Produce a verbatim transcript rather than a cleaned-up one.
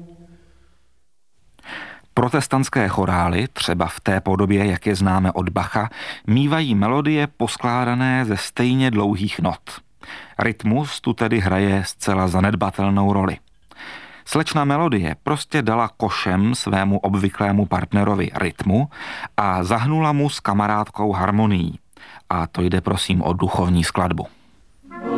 Protestantské chorály, třeba v té podobě, jak je známe od Bacha, mívají melodie poskládané ze stejně dlouhých not. Rytmus tu tedy hraje zcela zanedbatelnou roli. Slečna melodie prostě dala košem svému obvyklému partnerovi rytmu a zahnula mu s kamarádkou harmonií. A to jde prosím o duchovní skladbu.